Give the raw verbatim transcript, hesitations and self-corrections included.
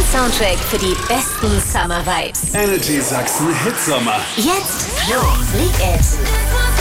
Soundtrack für die besten Summer Vibes. Energy Sachsen Hitsommer. Jetzt Flo, Blick It.